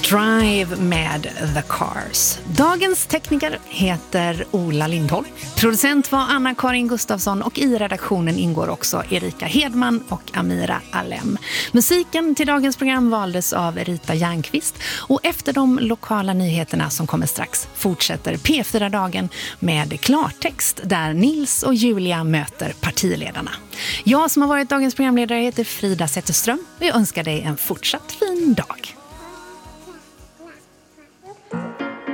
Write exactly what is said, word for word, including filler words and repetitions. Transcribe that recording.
Drive med The Cars. Dagens tekniker heter Ola Lindholm. Producent var Anna-Karin Gustafsson och i redaktionen ingår också Erika Hedman och Amira Alem. Musiken till dagens program valdes av Rita Järnqvist och efter de lokala nyheterna som kommer strax fortsätter P fyra-dagen med klartext där Nils och Julia möter partiledarna. Jag som har varit dagens programledare heter Frida Zetterström och jag önskar dig en fortsatt fin dag.